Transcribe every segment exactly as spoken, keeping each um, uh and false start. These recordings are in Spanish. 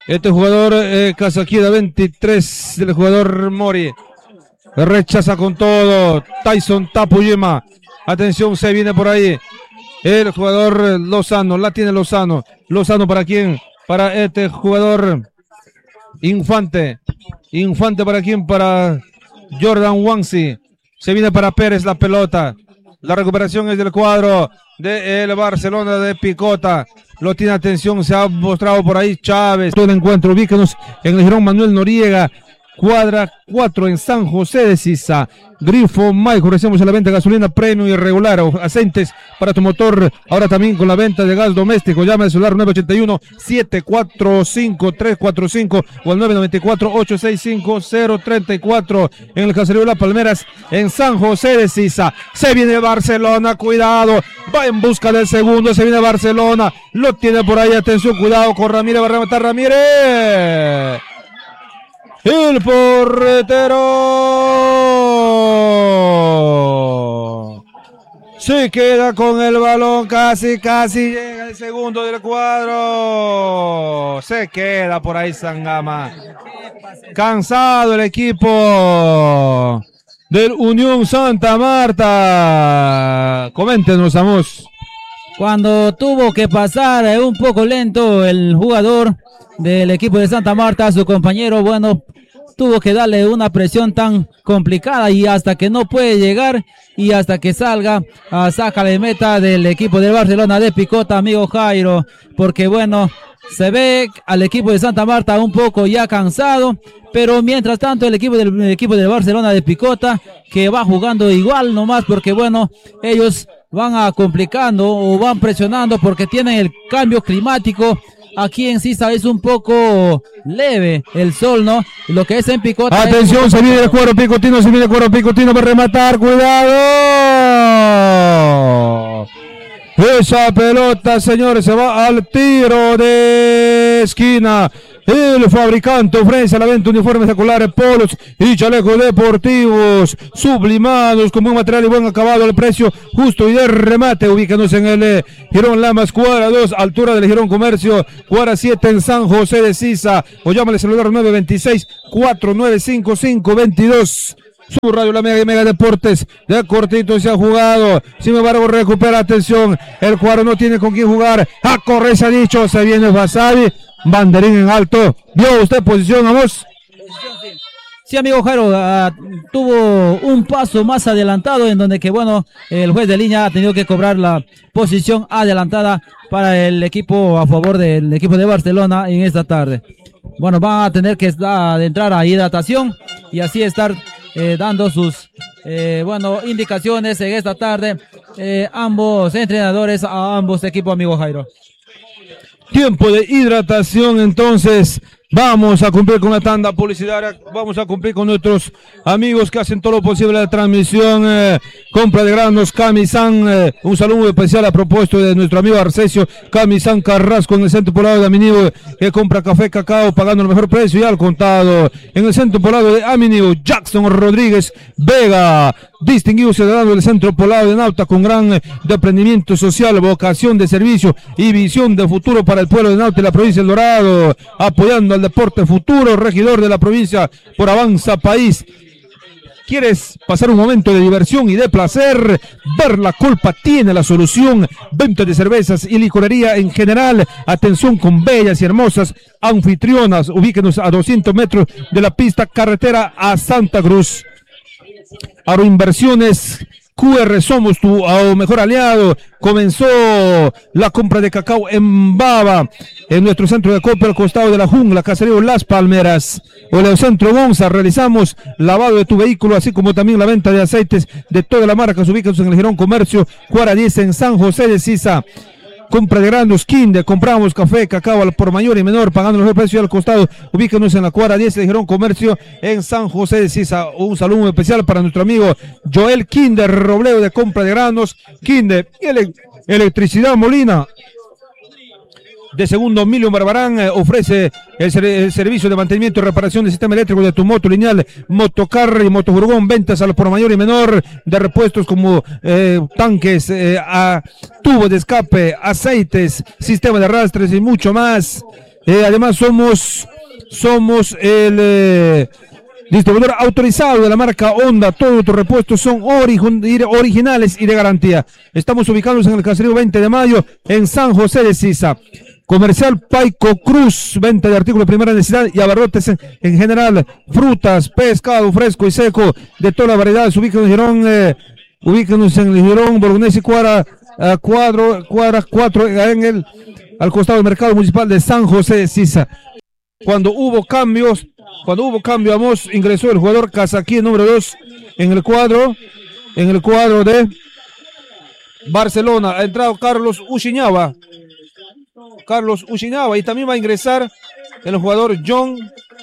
Este jugador eh, Casaquida veintitrés del jugador Mori. Rechaza con todo. Tyson Tapuyema. Atención, se viene por ahí. El jugador Lozano. La tiene Lozano. Lozano para quién? Para este jugador Infante. Infante para quién? Para Jordan Wansi. Se viene para Pérez la pelota. La recuperación es del cuadro del Barcelona de Picota. Lo tiene, atención, se ha mostrado por ahí Chávez. Todo el encuentro, ubíquenos en el Girón Manuel Noriega. Cuadra cuatro en San José de Sisa. Grifo Maico, recibimos a la venta de gasolina premium y regular, aceites para tu motor, ahora también con la venta de gas doméstico. Llama al celular nueve ocho uno, siete cuatro cinco, tres cuatro cinco o al nueve nueve cuatro, ocho seis cinco, cero tres cuatro en el Caserío Las Palmeras en San José de Sisa. Se viene Barcelona, cuidado, va en busca del segundo, se viene Barcelona, lo tiene por ahí, atención, cuidado con Ramírez, va a rematar Ramírez. El portero se queda con el balón, casi, casi llega el segundo del cuadro. Se queda por ahí Sangama. Cansado el equipo del Unión Santa Marta. Coméntenos, Amos. Cuando tuvo que pasar eh, un poco lento el jugador del equipo de Santa Marta, su compañero, bueno, tuvo que darle una presión tan complicada y hasta que no puede llegar y hasta que salga a saca de meta del equipo del Barcelona de Picota, amigo Jairo, porque bueno, se ve al equipo de Santa Marta un poco ya cansado, pero mientras tanto el equipo del el equipo del Barcelona de Picota que va jugando igual nomás, porque bueno, ellos van a complicando o van presionando porque tienen el cambio climático. Aquí en Sisa es un poco leve el sol, ¿no? Lo que es en Picota. Atención, se viene el cuadro picotino, se viene el cuadro picotino para rematar, cuidado. Esa pelota, señores, se va al tiro de esquina. El fabricante ofrece a la venta uniformes escolares, polos y chalecos deportivos sublimados con buen material y buen acabado. El precio justo y de remate. Ubícanos en el eh, Girón Lamas, cuadra dos, altura del Girón Comercio, cuadra siete en San José de Sisa. O llámale celular nueve dos seis, cuatro nueve cinco cinco, dos dos. Su radio La Mega y Mega Deportes de cortito se ha jugado, sin embargo recupera, atención, el cuadro no tiene con quién jugar, a correr se ha dicho, se viene Basavi, banderín en alto. ¿Vio usted posición, Amos? Sí, amigo Jairo, uh, tuvo un paso más adelantado en donde que bueno, el juez de línea ha tenido que cobrar la posición adelantada para el equipo a favor del equipo de Barcelona en esta tarde. Bueno, van a tener que estar, entrar a hidratación y así estar Eh, dando sus eh, bueno, indicaciones en esta tarde, eh, ambos entrenadores a ambos equipos, amigo Jairo. Tiempo de hidratación, entonces vamos a cumplir con la tanda publicitaria, vamos a cumplir con nuestros amigos que hacen todo lo posible la transmisión. Eh, compra de granos Camisan, eh, un saludo especial a propósito de nuestro amigo Arcesio Camisan Carrasco en el centro poblado de Aminio, que compra café, cacao pagando el mejor precio y al contado. En el centro poblado de Aminio, Jackson Rodríguez Vega, distinguido ciudadano del centro poblado de Nauta con gran desprendimiento social, vocación de servicio y visión de futuro para el pueblo de Nauta y la provincia del Dorado, apoyando al deporte futuro, regidor de la provincia por Avanza País. ¿Quieres pasar un momento de diversión y de placer? Ver la Culpa tiene la solución. Venta de cervezas y licorería en general. Atención con bellas y hermosas anfitrionas. Ubíquenos a doscientos metros de la pista carretera a Santa Cruz. Agroinversiones Q R, somos tu uh, mejor aliado. Comenzó la compra de cacao en Baba, en nuestro centro de acopio al costado de la jungla, Caserío Las Palmeras. Oleocentro Gonza, realizamos lavado de tu vehículo, así como también la venta de aceites de toda la marca. Ubícanos en el Girón Comercio, cuadra diez en San José de Sisa. Compra de granos Kinder, compramos café, cacao al por mayor y menor, pagando el mejor precio al costado. Ubíquenos en la cuadra diez de Girón Comercio en San José de Sisa. Un saludo especial para nuestro amigo Joel Kinder Robledo de compra de granos Kinder. Ele Electricidad Molina de segundo Milio Barbarán eh, ofrece el, ser el servicio de mantenimiento y reparación del sistema eléctrico de tu moto lineal, motocar y motofurgón, ventas al por mayor y menor de repuestos como eh, tanques, eh, a tubos de escape, aceites, sistema de arrastres y mucho más. Eh, además somos, somos el eh, distribuidor autorizado de la marca Honda. Todos nuestros repuestos son ori originales y de garantía. Estamos ubicados en el caserío veinte de mayo, en San José de Sisa. Comercial Paico Cruz, venta de artículos de primera necesidad y abarrotes en, en general, frutas, pescado fresco y seco, de todas las variedades. Ubíquenos en Girón, eh, ubíquenos en Girón, Bolognesi, Cuadra, uh, cuadro, cuadra cuatro, en el, al costado del mercado municipal de San José de Sisa. Cuando hubo cambios, cuando hubo cambio, Amos, ingresó el jugador Casaquí, número dos, en el cuadro, en el cuadro de Barcelona. Ha entrado Carlos Uchiñaba. Carlos Uchiñaba, y también va a ingresar el jugador John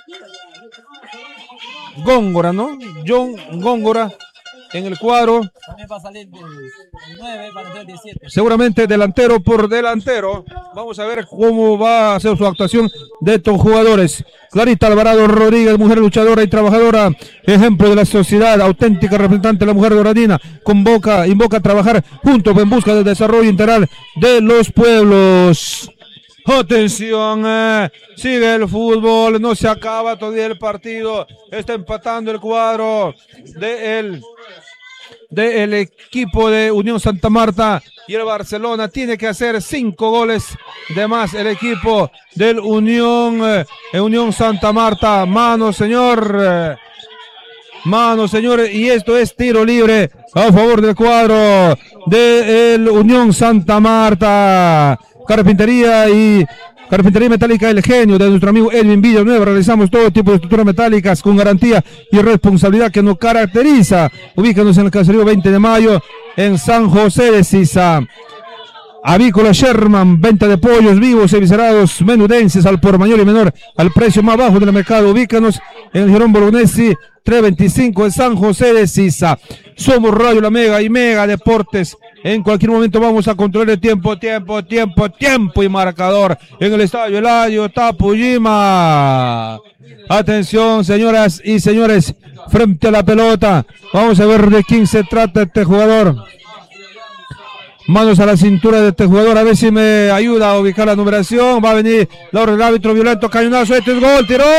Góngora, ¿no? John Góngora en el cuadro. También va a salir del nueve para el diecisiete. Seguramente delantero por delantero. Vamos a ver cómo va a ser su actuación de estos jugadores. Clarita Alvarado Rodríguez, mujer luchadora y trabajadora, ejemplo de la sociedad, auténtica representante de la mujer doradina, convoca, invoca a trabajar juntos en busca del desarrollo integral de los pueblos. Atención, eh, sigue el fútbol, no se acaba todavía el partido, está empatando el cuadro de el, de el equipo de Unión Santa Marta, y el Barcelona tiene que hacer cinco goles de más. El equipo del Unión, eh, Unión Santa Marta, mano señor, eh, mano señores, y esto es tiro libre a favor del cuadro de el Unión Santa Marta. Carpintería y Carpintería Metálica El Genio de nuestro amigo Edwin Villanueva. Realizamos todo tipo de estructuras metálicas con garantía y responsabilidad que nos caracteriza. Ubícanos en el caserío veinte de mayo, en San José de Sisa. Avícola Sherman, venta de pollos vivos, eviscerados, menudenses al por mayor y menor, al precio más bajo del mercado. Ubícanos en el Girón Bolognesi trescientos veinticinco en San José de Sisa. Somos Radio La Mega y Mega Deportes. En cualquier momento vamos a controlar el tiempo, tiempo, tiempo, tiempo y marcador en el estadio Eladio Tapujima. Atención, señoras y señores, frente a la pelota. Vamos a ver de quién se trata este jugador. Manos a la cintura de este jugador, a ver si me ayuda a ubicar la numeración. Va a venir Laura, el árbitro violento, cañonazo, este es gol, tiró.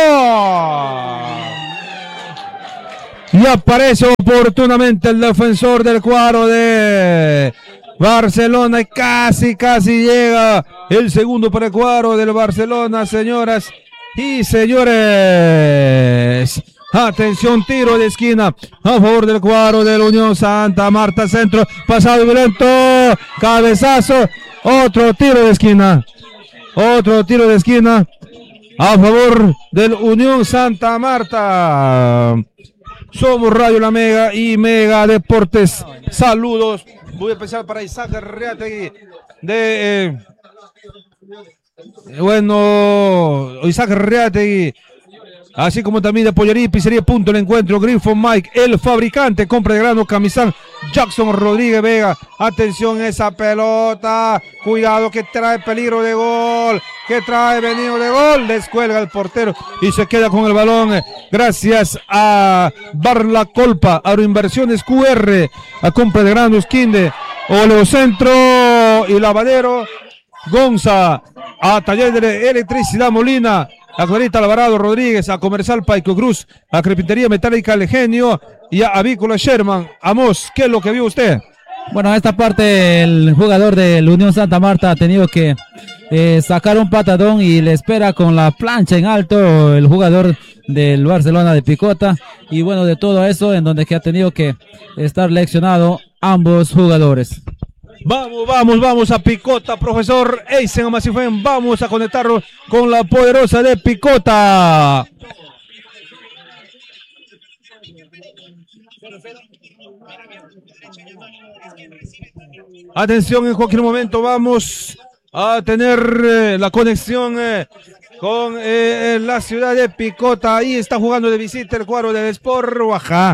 Y aparece oportunamente el defensor del cuadro de Barcelona y casi, casi llega el segundo para el cuadro del Barcelona, señoras y señores. Atención, tiro de esquina a favor del cuadro de la Unión Santa Marta, centro, pasado violento, cabezazo, otro tiro de esquina, otro tiro de esquina a favor del Unión Santa Marta. Somos Radio La Mega y Mega Deportes. Saludos. Voy a empezar para Isaac Reategui de eh, bueno, Isaac Reategui, así como también de Pollería y Pizzería Punto el Encuentro, Grifo Mike, el fabricante, compra de grano, Camisán, Jackson Rodríguez Vega. Atención esa pelota, cuidado que trae peligro de gol, que trae venido de gol, descuelga el portero y se queda con el balón. Gracias a Barla Colpa, Agroinversiones Q R, a compra de granos, Quinde, Oleocentro y Lavadero Gonza, a Taller de Electricidad Molina, a Clarita Alvarado Rodríguez, a Comercial Paico Cruz, a Carpintería Metálica El Genio y a Avícola Sherman. Amos, ¿qué es lo que vio usted? Bueno, en esta parte el jugador de la Unión Santa Marta ha tenido que eh, sacar un patadón y le espera con la plancha en alto el jugador del Barcelona de Picota, y bueno, de todo eso en donde que ha tenido que estar leccionado ambos jugadores. Vamos, vamos, vamos a Picota, profesor Eisen Amasifen, vamos a conectarlo con la poderosa de Picota. Atención, en cualquier momento vamos a tener eh, la conexión eh, con eh, la ciudad de Picota. Ahí está jugando de visita el cuadro del Sport Oaxaca.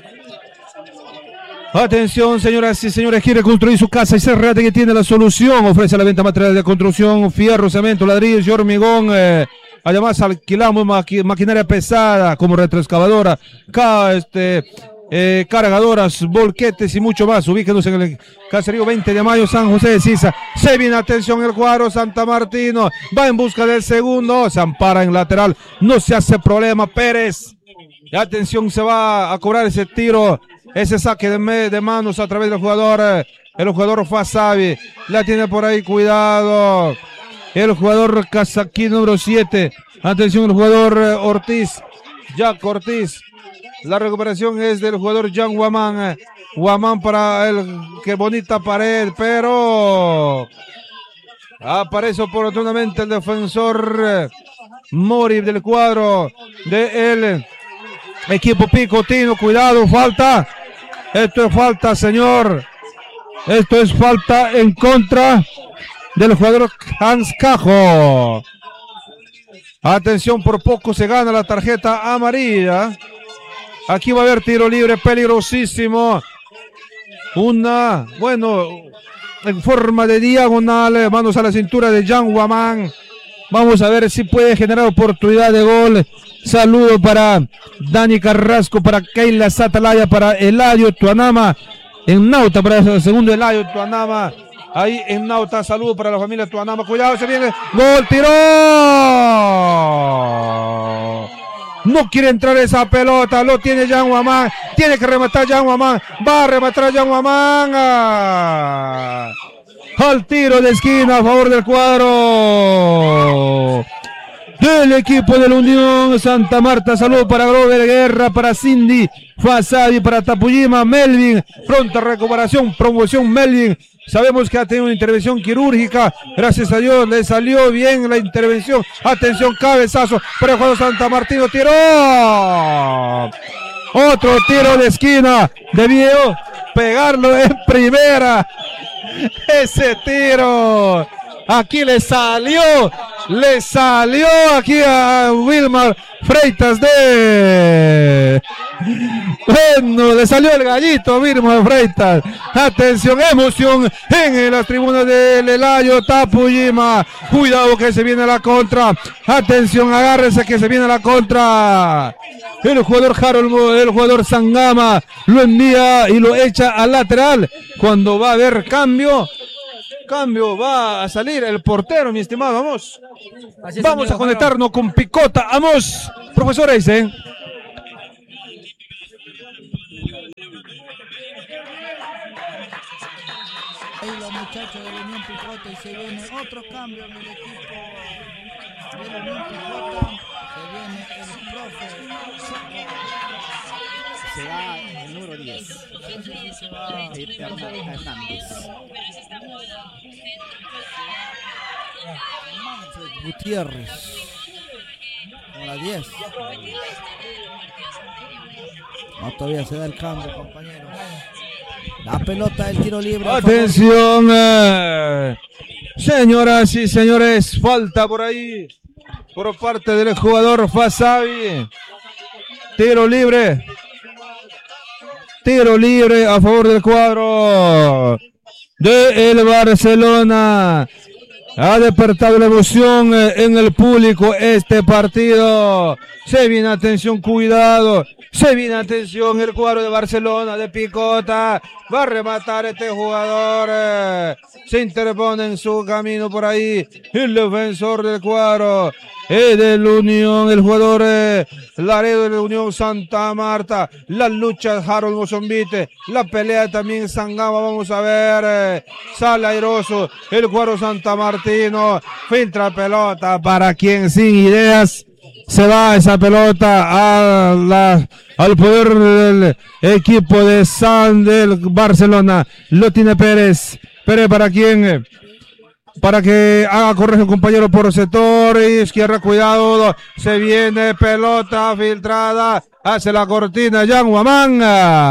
Atención, señoras y señores, quiere construir su casa y Cerrate que tiene la solución. Ofrece a la venta materiales de construcción, fierro, cemento, ladrillos y hormigón. Eh, además alquilamos maqui maquinaria pesada como retroexcavadora, ca este, eh, cargadoras, volquetes y mucho más. Ubíquenos en el caserío veinte de mayo, San José de Sisa. Se viene, atención, el cuadro Santa Martino. Va en busca del segundo. Se ampara en lateral. No se hace problema Pérez. Y atención, se va a cobrar ese tiro. Ese saque de, me, de manos a través del jugador. El jugador Fasabi. La tiene por ahí. Cuidado. El jugador Casaquí número siete. Atención, el jugador Ortiz. Jack Ortiz. La recuperación es del jugador Jan Guamán. Guamán para el, qué bonita pared, pero aparece oportunamente el defensor Mori del cuadro del equipo Picotino. Cuidado, falta. Esto es falta, señor. Esto es falta en contra del jugador Hans Cajo. Atención, por poco se gana la tarjeta amarilla. Aquí va a haber tiro libre peligrosísimo. Una, bueno, en forma de diagonal. Manos a la cintura de Jan Guamán. Vamos a ver si puede generar oportunidad de gol. Saludo para Dani Carrasco, para Keila Satalaya, para Eladio Tuanama. En Nauta, para el segundo Eladio Tuanama. Ahí en Nauta, saludo para la familia Tuanama. Cuidado, se viene. Gol, tiró. No quiere entrar esa pelota, lo tiene Jan Guamán, tiene que rematar Jan Guamán, va a rematar Jan Guamán. Ah, al tiro de esquina a favor del cuadro del equipo de la Unión Santa Marta. Saludos para Grover Guerra, para Cindy Fasabi, para Tapuyima, Melvin, pronta recuperación, promoción Melvin. Sabemos que ha tenido una intervención quirúrgica. Gracias a Dios le salió bien la intervención. Atención, cabezazo para el jugador Santa Martino. Tiró. Otro tiro de esquina. Debió pegarlo en primera. Ese tiro. Aquí le salió. Le salió aquí a Wilmar Freitas de... Bueno, le salió el gallito a Wilmar Freitas. Atención, emoción en las tribunas del Eladio Tapuyima. Cuidado que se viene la contra. Atención, agárrese que se viene la contra. El jugador Harold, el jugador Sangama lo envía y lo echa al lateral. Cuando va a haber cambio, cambio va a salir el portero, mi estimado. Vamos, Así vamos es, a conectarnos con Picota. Vamos, profesor Eisen. Ahí los muchachos de la Unión Picota y se viene otro cambio en el equipo de la Unión Picota. Se viene el profe. Se va el número diez. Sí, sí, sí, se va Hernández. Manfred Gutiérrez con la diez. No, todavía se da el cambio, compañeros. La pelota del tiro libre. Atención, eh, señoras y señores, falta por ahí por parte del jugador Fasabi. Tiro libre. Tiro libre a favor del cuadro de el Barcelona. Ha despertado la emoción en el público este partido. Se viene, atención, cuidado. Se viene, atención, el cuadro de Barcelona, de Picota. Va a rematar este jugador. Se interpone en su camino por ahí el defensor del cuadro es de la Unión, el jugador eh, Laredo de la Unión Santa Marta. La lucha Harold Mozombite, la pelea también Sangama. Vamos a ver, eh, sale airoso el cuadro Santa Martino. Filtra pelota para quien sin ideas. Se va esa pelota a la, al poder del equipo de San del Barcelona. Lo tiene Pérez. Pérez para quien... Para que haga correr el compañero por sector izquierda, cuidado, se viene pelota filtrada, hace la cortina Jan Guamán,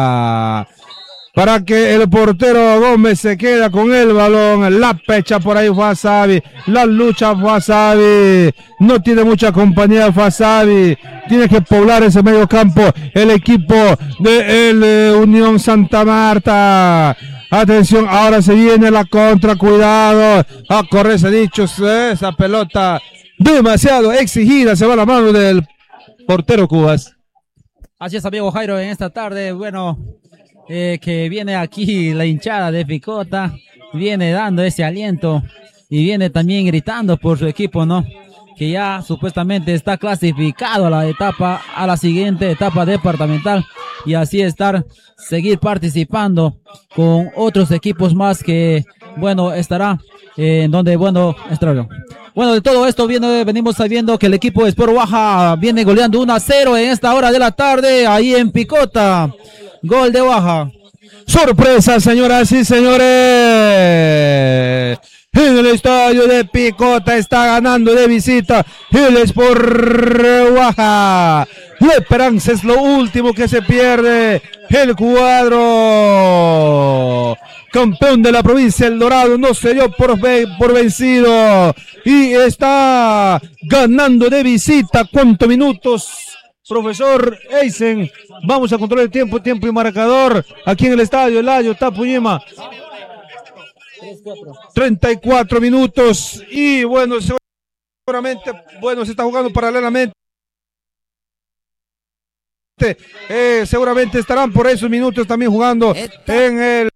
para que el portero Gómez se queda con el balón, la pecha por ahí Fasabi, la lucha Fasabi, no tiene mucha compañía Fasabi, tiene que poblar ese medio campo el equipo de el, eh, Unión Santa Marta. Atención, ahora se viene la contra, cuidado, a correrse dicho, esa pelota demasiado exigida, se va a la mano del portero Cubas. Así es, amigo Jairo, en esta tarde, bueno, eh, que viene aquí la hinchada de Picota, viene dando ese aliento y viene también gritando por su equipo, ¿no? Que ya supuestamente está clasificado a la etapa, a la siguiente etapa departamental y así estar, seguir participando con otros equipos más que, bueno, estará eh, en donde, bueno, estará. Bueno, de todo esto viene, venimos sabiendo que el equipo de Sport Baja viene goleando uno a cero en esta hora de la tarde, ahí en Picota. Gol de Baja. Sorpresa, señoras y señores. En el estadio de Picota está ganando de visita el Sport Baja. La esperanza es lo último que se pierde. El cuadro campeón de la provincia El Dorado no se dio por, por vencido y está ganando de visita. ¿Cuántos minutos, profesor Eisen? Vamos a controlar el tiempo, tiempo y marcador aquí en el estadio Eladio Tapuyima. treinta y cuatro minutos y bueno, seguramente, bueno, se está jugando paralelamente. Eh, seguramente estarán por esos minutos también jugando en el